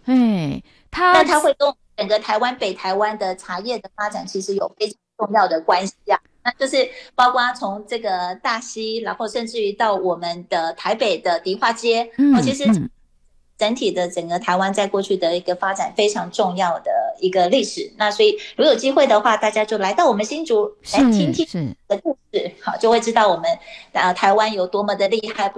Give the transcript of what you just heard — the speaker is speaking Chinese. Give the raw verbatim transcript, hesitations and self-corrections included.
哎，它那它会跟整个台湾北台湾的茶叶的发展其实有非常重要的关系啊。那就是包括从这个大溪，然后甚至于到我们的台北的迪化街哦，其实嗯嗯整体的整个台湾在过去的一个发展非常重要的一个历史。那所以如果有机会的话，大家就来到我们新竹来听听是是。 的故事，好，就会知道我们呃台湾有多么的厉害。